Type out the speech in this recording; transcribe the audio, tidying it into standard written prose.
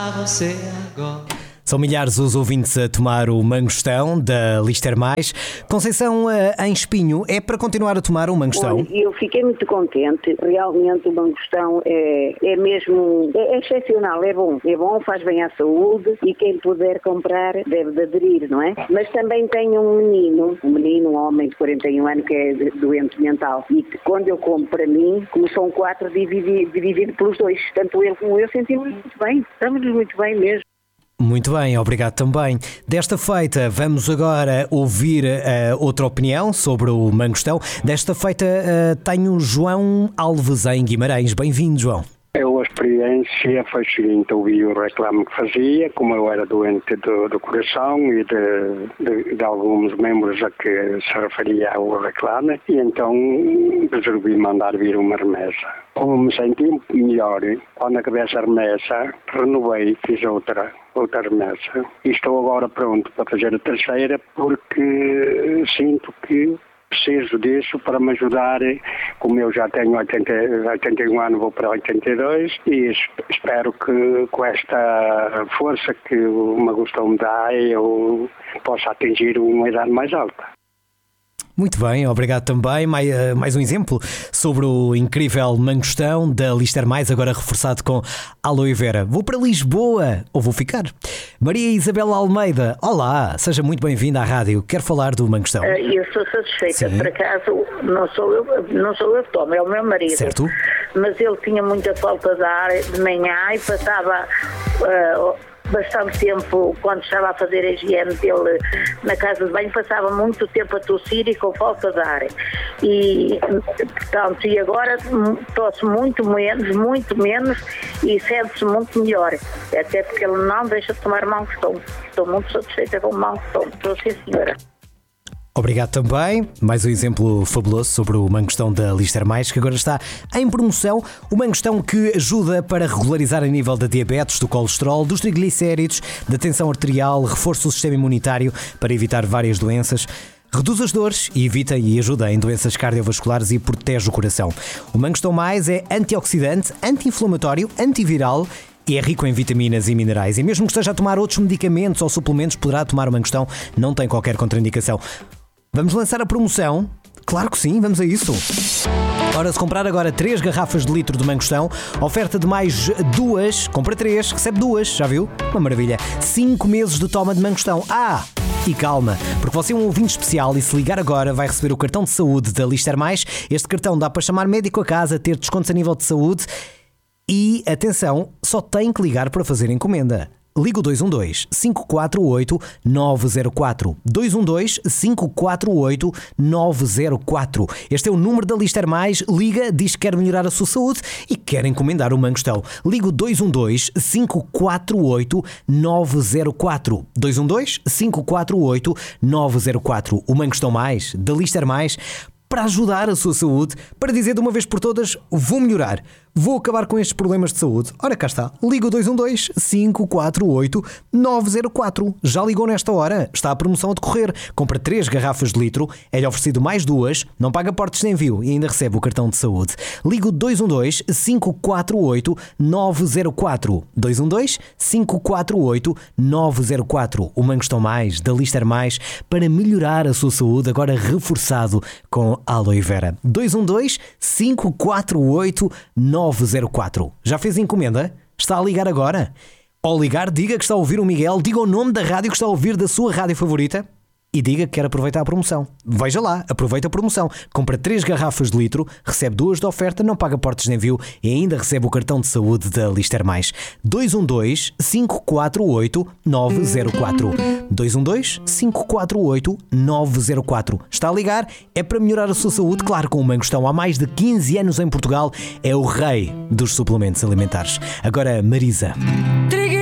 Você agora. São milhares os ouvintes a tomar o Mangostão da Lister Mais. Conceição, em Espinho, é para continuar a tomar o Mangostão? Olha, eu fiquei muito contente. Realmente o Mangostão é mesmo excepcional, é bom, faz bem à saúde e quem puder comprar deve de aderir, não é? Mas também tenho um homem de 41 anos que é doente mental e quando eu compro para mim, como são 4, dividido pelos 2. Tanto ele como eu sentimos muito bem, estamos muito bem mesmo. Muito bem, obrigado também. Desta feita, vamos agora ouvir outra opinião sobre o Mangostão. Desta feita, tenho João Alves em Guimarães. Bem-vindo, João. A experiência foi a seguinte: ouvi o reclame que fazia, como eu era doente do coração e de alguns membros a que se referia ao reclame, e então resolvi mandar vir uma remessa. Como me senti melhor, quando acabei essa remessa, renovei, fiz outra remessa. E estou agora pronto para fazer a terceira, porque sinto que preciso disso para me ajudar, como eu já tenho 81 anos, vou para 82, e espero que com esta força que o Mangostão me dá, eu possa atingir uma idade mais alta. Muito bem, obrigado também. Mais um exemplo sobre o incrível Mangostão da Lister Mais, agora reforçado com aloe vera. Vou para Lisboa, ou vou ficar? Maria Isabel Almeida, olá, seja muito bem-vinda à rádio. Quero falar do Mangostão. Eu sou satisfeita. Sim. Por acaso, não sou eu que tomo, é o meu marido. Certo. Mas ele tinha muita falta de ar de manhã e passava bastante tempo, quando estava a fazer a higiene dele na casa de banho, passava muito tempo a tossir e com falta de ar. E, portanto, e agora tosse muito menos e sente-se muito melhor. Até porque ele não deixa de tomar Mangostão. Estou muito satisfeita com o Mangostão. Estou, sim, senhora. Obrigado também. Mais um exemplo fabuloso sobre o Mangostão da Lister Mais, que agora está em promoção. O Mangostão que ajuda para regularizar a nível da diabetes, do colesterol, dos triglicéridos, da tensão arterial, reforça o sistema imunitário para evitar várias doenças, reduz as dores e evita e ajuda em doenças cardiovasculares e protege o coração. O Mangostão Mais é antioxidante, anti-inflamatório, antiviral e é rico em vitaminas e minerais. E mesmo que esteja a tomar outros medicamentos ou suplementos, poderá tomar o Mangostão, não tem qualquer contraindicação. Vamos lançar a promoção? Claro que sim, vamos a isso. Ora, se comprar agora 3 garrafas de litro de Mangostão, oferta de mais 2, compra 3, recebe 2, já viu? Uma maravilha. 5 meses de toma de Mangostão. E calma, porque você é um ouvinte especial e se ligar agora vai receber o cartão de saúde da Lister Mais. Este cartão dá para chamar médico a casa, ter descontos a nível de saúde e, atenção, só tem que ligar para fazer encomenda. Liga o 212-548-904. 212-548-904. Este é o número da Lister Mais. Liga, diz que quer melhorar a sua saúde e quer encomendar o Mangostão. Liga o 212-548-904. 212-548-904. O Mangostão Mais, da Lister Mais, para ajudar a sua saúde, para dizer de uma vez por todas, vou melhorar, vou acabar com estes problemas de saúde. Ora, cá está, liga o 212-548-904. Já ligou nesta hora? Está a promoção a decorrer. Compra 3 garrafas de litro, é-lhe oferecido mais 2, não paga portos de envio e ainda recebe o cartão de saúde. Liga o 212-548-904. 212-548-904. O Mangostão Mais, da Lister Mais, para melhorar a sua saúde, agora reforçado com aloe vera. 212-548-904. Já fez encomenda? Está a ligar agora? Ao ligar, diga que está a ouvir o Miguel, diga o nome da rádio que está a ouvir da sua rádio favorita e diga que quer aproveitar a promoção. Veja lá, aproveita a promoção. Compra 3 garrafas de litro, recebe 2 de oferta, não paga portos de envio e ainda recebe o cartão de saúde da Lister Mais. 212-548-904. 212-548-904. Está a ligar? É para melhorar a sua saúde? Claro, com o Mangostão há mais de 15 anos em Portugal, é o rei dos suplementos alimentares. Agora, Marisa.